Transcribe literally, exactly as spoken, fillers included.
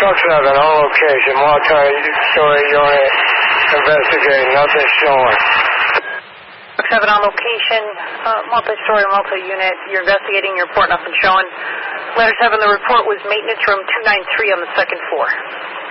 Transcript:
Truck seven on location, multi-story unit, investigating, nothing showing. Truck seven on location, uh, multi-story, multi-unit, you're investigating your report, nothing showing. Letter seven, the report was maintenance room two nine three on the second floor.